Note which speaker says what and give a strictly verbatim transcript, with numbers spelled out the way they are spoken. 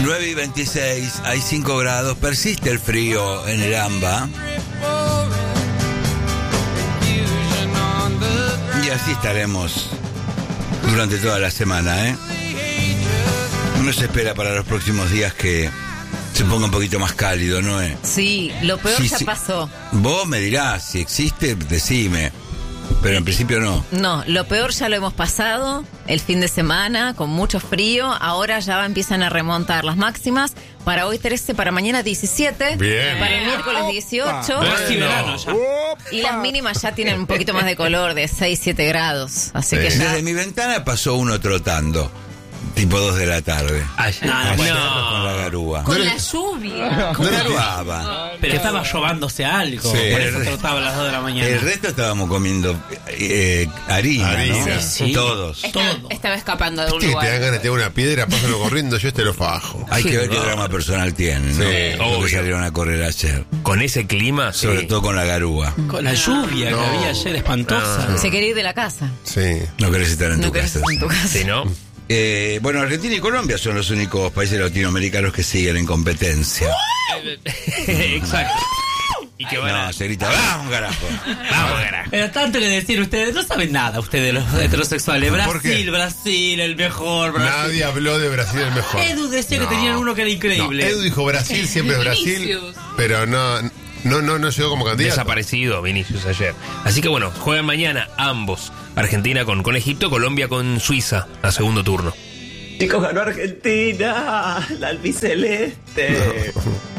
Speaker 1: nueve y veintiséis, hay cinco grados, persiste el frío en el AMBA. Y así estaremos durante toda la semana, ¿eh? No se espera para los próximos días que se ponga un poquito más cálido, ¿no? ¿Eh?
Speaker 2: Sí, lo peor
Speaker 1: Sí,
Speaker 2: ya
Speaker 1: sí.
Speaker 2: pasó.
Speaker 1: Vos me dirás, si existe, decime. Pero en principio no.
Speaker 2: No, lo peor ya lo hemos pasado, el fin de semana, con mucho frío. Ahora ya empiezan a remontar las máximas. Para hoy trece, para mañana diecisiete.
Speaker 3: Bien.
Speaker 2: Para el miércoles dieciocho.
Speaker 4: Casi verano ya.
Speaker 2: Y las mínimas ya tienen un poquito más de color, de seis, siete grados. Así que ya...
Speaker 1: Desde mi ventana pasó uno trotando, tipo dos de la tarde.
Speaker 4: Ay, no,
Speaker 1: Ayer
Speaker 4: no.
Speaker 1: con la garúa.
Speaker 2: Con la lluvia.
Speaker 1: No garuaba.
Speaker 4: Pero estaba robándose algo.
Speaker 1: Sí.
Speaker 4: Por eso trotaba a las dos de la mañana.
Speaker 1: El resto estábamos comiendo eh, harina,
Speaker 3: Harina.
Speaker 1: ¿no?
Speaker 4: Sí.
Speaker 1: Todos.
Speaker 2: Estaba,
Speaker 4: Todo.
Speaker 2: estaba escapando de un
Speaker 3: Viste que te dan
Speaker 2: lugar.
Speaker 3: ganas de tirar una piedra, pásalo corriendo, yo este lo fajo.
Speaker 1: Hay que ver qué
Speaker 5: no.
Speaker 1: drama personal tienen, ¿no?
Speaker 3: Sí,
Speaker 1: Lo que
Speaker 5: obvio.
Speaker 1: salieron a correr ayer.
Speaker 5: Con ese clima, sí.
Speaker 1: Sobre todo con la garúa.
Speaker 4: Con la lluvia
Speaker 3: No.
Speaker 4: que había ayer espantosa.
Speaker 2: Se quería ir de la casa.
Speaker 3: Sí.
Speaker 1: No querés estar en
Speaker 2: No
Speaker 1: tu
Speaker 2: querés
Speaker 1: casa.
Speaker 2: estar en tu casa.
Speaker 5: Sí, ¿no?
Speaker 1: Eh, bueno, Argentina y Colombia son los únicos países latinoamericanos que siguen en competencia.
Speaker 5: Exacto. Y que van
Speaker 1: No,
Speaker 5: a...
Speaker 1: se grita, ¡vamos, carajo!
Speaker 5: Vamos, carajo.
Speaker 4: Pero tanto que decir, ustedes no saben nada, ustedes los heterosexuales.
Speaker 3: ¿Por qué?
Speaker 4: Brasil, Brasil, el mejor. Brasil.
Speaker 3: Nadie habló de Brasil el mejor.
Speaker 4: Edu decía
Speaker 3: No.
Speaker 4: que tenían uno que era
Speaker 3: No,
Speaker 4: increíble.
Speaker 3: Edu dijo Brasil, siempre es Brasil,
Speaker 2: Vinicius.
Speaker 3: pero no, no, no, no llegó como candidato.
Speaker 5: Desaparecido Vinicius ayer. Así que bueno, juegan mañana ambos. Argentina con, con Egipto, Colombia con Suiza a segundo turno.
Speaker 6: Chicos, ganó Argentina, la albiceleste.